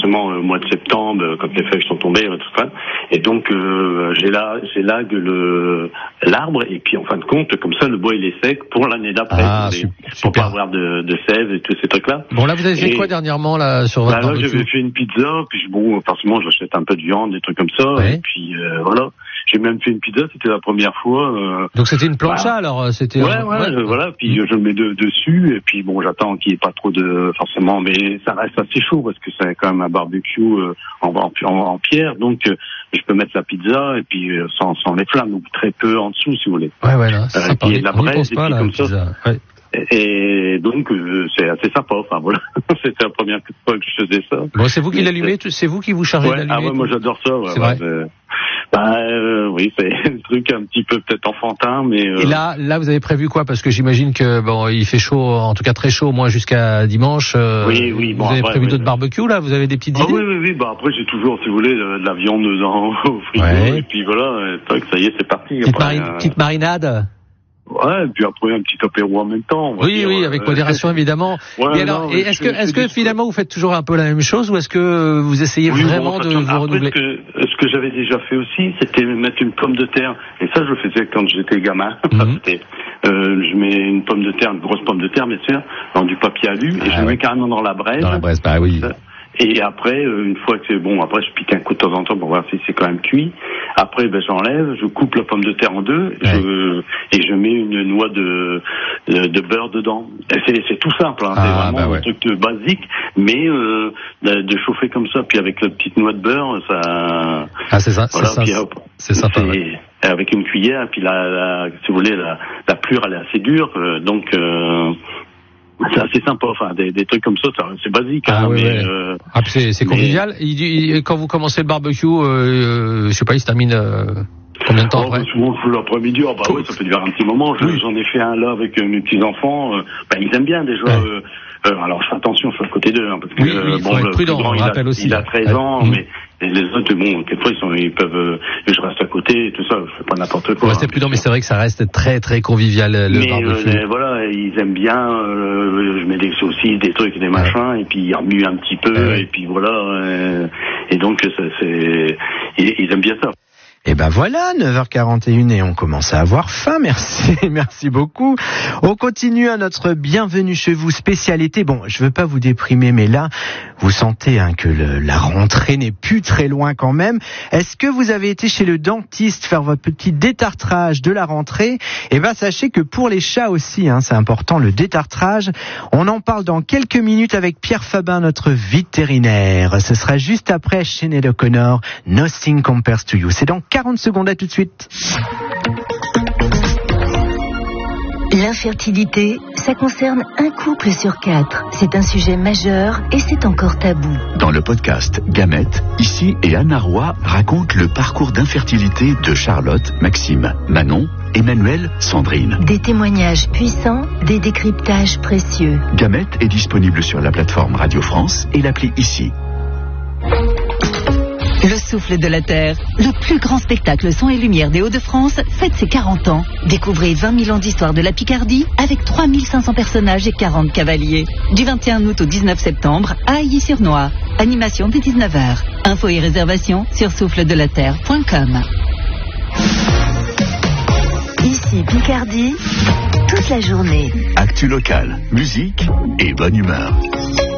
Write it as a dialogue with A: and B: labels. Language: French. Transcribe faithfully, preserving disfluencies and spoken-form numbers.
A: forcément au mois de septembre, quand les feuilles sont tombées, tout ça. Et donc, euh, j'élague, j'élague le, l'arbre, et puis en fin de compte, comme ça, le bois il est sec pour l'année d'après.
B: Ah,
A: pour, les,
B: super.
A: pour pas avoir de, de sève et tous ces trucs-là.
B: Bon, là, vous avez fait
A: et,
B: quoi dernièrement, là, sur votre
A: bah, là,
B: barbecue?
A: j'avais fait une pizza, puis bon, forcément, j'achète un peu de viande, des trucs comme ça,
B: ouais.
A: et puis euh, voilà. J'ai même fait une pizza, c'était la première fois. Euh,
B: Donc c'était une plancha,
A: bah,
B: alors c'était.
A: Ouais,
B: un...
A: ouais,
B: ouais.
A: je, voilà. Puis mmh. je le mets de, dessus, et puis bon, j'attends qu'il n'y ait pas trop de, forcément, mais ça reste assez chaud parce que c'est quand même un barbecue euh, en, en, en pierre, donc euh, je peux mettre la pizza et puis euh, sans, sans les flammes, donc très peu en dessous, si vous voulez.
B: Ouais, ouais, là.
A: Euh, puis il y a de la braise et
B: pas,
A: puis
B: là,
A: comme
B: pizza.
A: ça.
B: Ouais.
A: Et donc euh, c'est assez sympa. Enfin voilà, c'était la première fois que je faisais ça.
B: Bon, c'est vous qui l'allumez, c'est vous qui vous chargez
A: ouais,
B: d'allumer.
A: Ah ouais, moi j'adore ça. Ouais,
B: c'est
A: ouais,
B: vrai.
A: c'est... Bah euh, oui, c'est un truc un petit peu peut-être enfantin, mais. Euh...
B: Et là, là, vous avez prévu quoi? Parce que j'imagine que bon, il fait chaud, en tout cas très chaud, au moins jusqu'à dimanche. Euh,
A: oui, oui. Bon,
B: vous avez
A: après,
B: prévu
A: oui,
B: d'autres barbecues là? Vous avez des petites
A: ah,
B: idées?
A: Oui, oui, oui. Bah après, j'ai toujours, si vous voulez, de, de la viande dans au frigo,
B: ouais.
A: Et puis voilà. C'est vrai que ça y est, c'est parti.
B: Petite,
A: après,
B: mari-
A: euh...
B: petite marinade.
A: Ouais, et puis après un petit apéro en même temps.
B: Oui,
A: dire,
B: oui, avec
A: euh...
B: modération évidemment.
A: ouais,
B: et alors,
A: non,
B: et est-ce que, est-ce que
A: des...
B: finalement vous faites toujours un peu la même chose, ou est-ce que vous essayez
A: oui,
B: vraiment
A: bon,
B: de vous
A: après,
B: renouveler?
A: Ce que, ce que j'avais déjà fait aussi, c'était mettre une pomme de terre. Et ça, je le faisais quand j'étais gamin. Mm-hmm. c'était, euh, je mets une pomme de terre, une grosse pomme de terre, bien sûr, dans du papier alu, et ah, je le ouais. mets carrément dans la braise.
B: Dans la braise, bah oui.
A: Et après, euh, une fois que c'est bon, après je pique un coup de temps en temps pour voir si c'est quand même cuit. Après, ben j'enlève, je coupe la pomme de terre en deux, ouais. je, et je mets une noix de de, de beurre dedans. Et c'est, c'est tout simple, hein, ah, c'est vraiment bah ouais. un truc de basique, mais euh, de, de chauffer comme ça, puis avec la petite noix de beurre, ça.
B: Ah c'est ça,
A: voilà,
B: c'est
A: puis,
B: ça.
A: hop,
B: c'est sympa.
A: C'est,
B: ouais.
A: Avec une cuillère, puis la, la, si vous voulez, la, la plure elle est assez dure, euh, donc. Euh, C'est assez sympa, enfin des, des trucs comme ça, ça c'est basique.
B: Ah,
A: hein,
B: oui,
A: mais,
B: oui.
A: Euh,
B: ah c'est, c'est convivial. Mais... Il, il, quand vous commencez le barbecue, euh, je sais pas, il se termine euh, combien de temps
A: oh,
B: après?
A: Souvent l'après-midi, oh, bah oui, ça peut durer un petit moment. Je, oui. J'en ai fait un là avec euh, mes petits enfants. Euh, bah, ils aiment bien déjà. Ouais. Euh, euh, alors je fais attention, je suis à côté d'eux, hein, parce que
B: oui, oui,
A: euh,
B: il
A: bon,
B: faut
A: le
B: être prudent,
A: plus grand,
B: on
A: il,
B: rappelle
A: a,
B: aussi.
A: il a treize ouais. ans, mmh. mais les autres, bon, quelquefois ils, sont, ils peuvent, euh, je reste à côté, et tout ça, je fais pas n'importe quoi.
B: Ouais, c'est hein, prudent, mais c'est vrai que ça reste très très convivial le
A: mais,
B: barbecue.
A: Mais euh, voilà, ils aiment bien. Euh, je mets des saucisses, des trucs, des machins, ouais. et puis ils remuent un petit peu, ouais. et puis voilà. Euh, et donc ça, c'est, ils, ils aiment bien ça.
C: Et ben voilà, neuf heures quarante et une et on commence à avoir faim, merci, merci beaucoup. On continue à notre bienvenue chez vous spécialité. Bon, je veux pas vous déprimer, mais là, vous sentez hein, que le, la rentrée n'est plus très loin quand même. Est-ce que vous avez été chez le dentiste faire votre petit détartrage de la rentrée? Et ben sachez que pour les chats aussi, hein, c'est important le détartrage. On en parle dans quelques minutes avec Pierre Fabin, notre vétérinaire. Ce sera juste après Sinéad O'Connor, Nothing Compares to You. C'est dans quarante secondes, à tout de suite.
D: L'infertilité, ça concerne un couple sur quatre. C'est un sujet majeur et c'est encore tabou.
E: Dans le podcast Gamètes, ici et Anna Roy raconte le parcours d'infertilité de Charlotte, Maxime, Manon, Emmanuel, Sandrine.
D: Des témoignages puissants, des décryptages précieux.
E: Gamètes est disponible sur la plateforme Radio France et l'appli Ici.
F: Le souffle de la Terre, le plus grand spectacle son et lumière des Hauts-de-France, fête ses quarante ans. Découvrez vingt mille ans d'histoire de la Picardie avec trois mille cinq cents personnages et quarante cavaliers. Du vingt et un août au dix-neuf septembre à Ailly-sur-Noire. Animation dès dix-neuf heures. Infos et réservations sur souffle de la terre point com.
D: Ici Picardie, toute la journée.
E: Actu local, musique et bonne humeur.